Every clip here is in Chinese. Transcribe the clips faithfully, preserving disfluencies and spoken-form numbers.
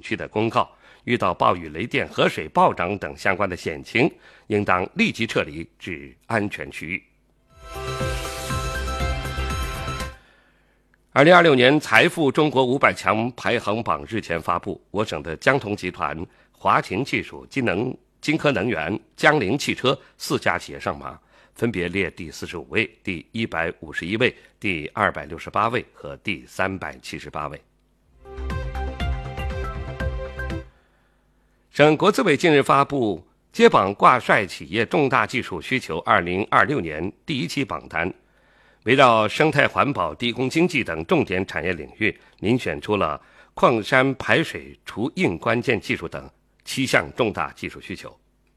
区的公告，遇到暴雨、雷电、河水暴涨等相关的险情，应当立即撤离至安全区域。二零二六年财富中国五百强排行榜日前发布，我省的江铜集团、华勤技术、金能、金科能源、江铃汽车四家企业上马，分别列第四十五位、第一百五十一位、第二百六十八位和第三百七十八位。省国资委近日发布接榜挂帅企业重大技术需求二零二六年第一期榜单，围绕生态环保、低工经济等重点产业领域，遴选出了矿山排水除硬关键技术等七项重大技术需求。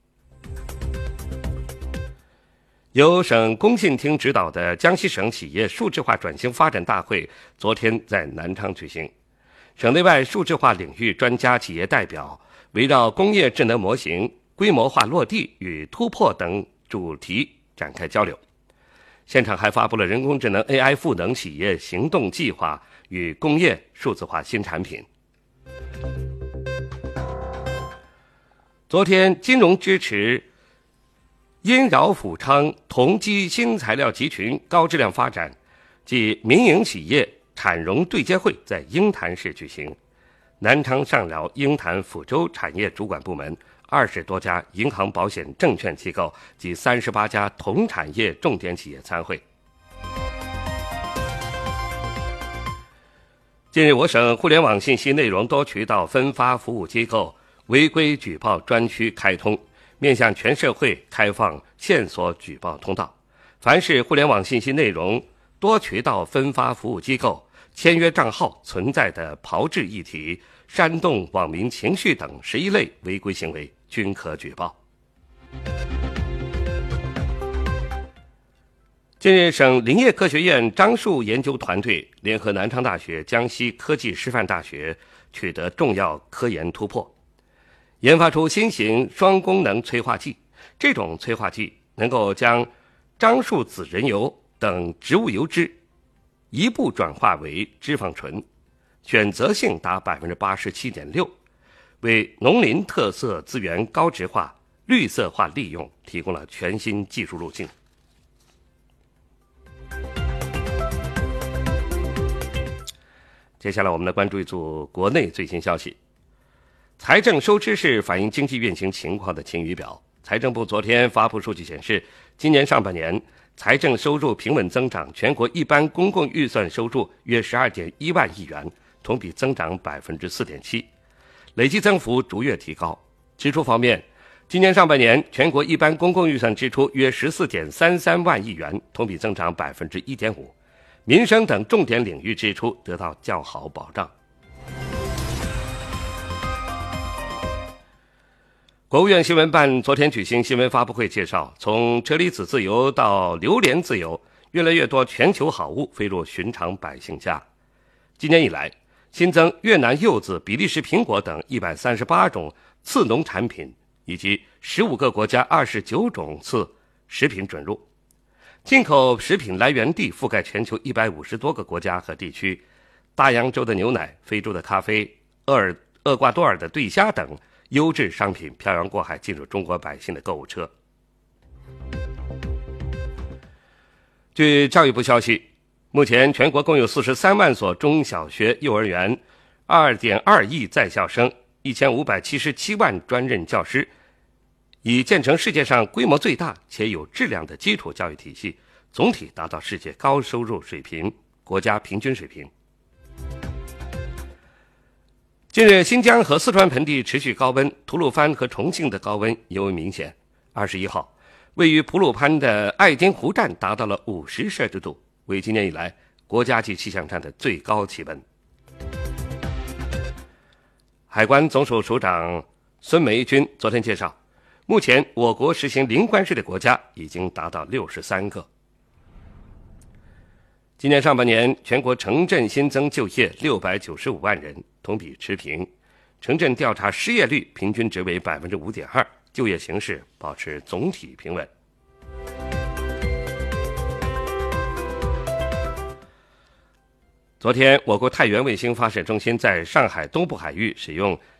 由省工信厅指导的江西省企业数字化转型发展大会昨天在南昌举行，省内外数字化领域专家企业代表围绕工业智能模型、规模化落地与突破等主题展开交流。现场还发布了人工智能 A I 赋能企业行动计划与工业数字化新产品。昨天，金融支持因饶府昌同基新材料集群高质量发展及民营企业产融对接会在鹰潭市举行。南昌上饶鹰潭抚州产业主管部门二十多家银行、保险、证券机构及三十八家同产业重点企业参会。近日，我省互联网信息内容多渠道分发服务机构违规举报专区开通，面向全社会开放线索举报通道。凡是互联网信息内容多渠道分发服务机构签约账号存在的炮制议题、煽动网民情绪等十一类违规行为均可举报。近日，省林业科学院樟树研究团队联合南昌大学、江西科技师范大学取得重要科研突破，研发出新型双功能催化剂。这种催化剂能够将樟树籽仁油等植物油脂一步转化为脂肪醇，选择性达 百分之八十七点六， 为农林特色资源高质化、绿色化利用提供了全新技术路径。接下来我们来关注一组国内最新消息。财政收支是反映经济运行情况的晴雨表。财政部昨天发布数据显示，今年上半年财政收入平稳增长，全国一般公共预算收入约 十二点一万亿元，同比增长 百分之四点七， 累计增幅逐月提高。支出方面，今年上半年全国一般公共预算支出约 十四点三三万亿元，同比增长 百分之一点五， 民生等重点领域支出得到较好保障。国务院新闻办昨天举行新闻发布会，介绍从车厘子自由到榴莲自由，越来越多全球好物飞入寻常百姓家。今年以来，新增越南柚子、比利时苹果等一百三十八种次农产品，以及十五个国家二十九种次食品准入。进口食品来源地覆盖全球一百五十多个国家和地区，大洋洲的牛奶、非洲的咖啡、厄尔厄瓜多尔的对虾等优质商品漂洋过海进入中国百姓的购物车。据教育部消息，目前全国共有四十三万所中小学、幼儿园， 二点二亿在校生，一千五百七十七万专任教师，已建成世界上规模最大且有质量的基础教育体系，总体达到世界高收入水平、国家平均水平。近日，新疆和四川盆地持续高温，吐鲁番和重庆的高温尤为明显。二十一号，位于吐鲁番的爱丁湖站达到了五十摄氏度，为今年以来国家级气象站的最高气温。海关总署署长孙梅军昨天介绍，目前我国实行零关税的国家已经达到六十三个。今年上半年，全国城镇新增就业六百九十五万人，同比持平。城镇调查失业率平均值为 百分之五点二， 就业形势保持总体平稳。昨天，我国太原卫星发射中心在上海东部海域使用